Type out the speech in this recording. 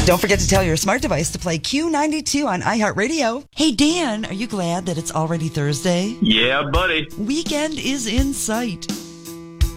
Don't forget to tell your smart device to play Q92 on iHeartRadio. Hey, Dan, are you glad that it's already Thursday? Yeah, buddy. Weekend is in sight.